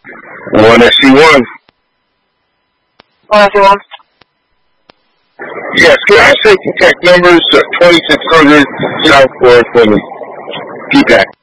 One SC1. One SC1. Yes, can I have safety tech numbers 2600 South Forest Women? PPAC.